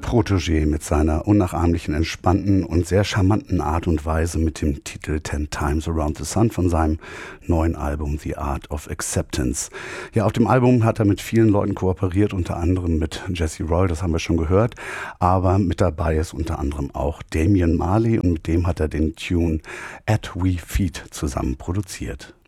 Protégé mit seiner unnachahmlichen, entspannten und sehr charmanten Art und Weise mit dem Titel 10 Times Around the Sun von seinem neuen Album The Art of Acceptance. Ja, auf dem Album hat er mit vielen Leuten kooperiert, unter anderem mit Jesse Roy, das haben wir schon gehört, aber mit dabei ist unter anderem auch Damian Marley und mit dem hat er den Tune At We Feed zusammen produziert.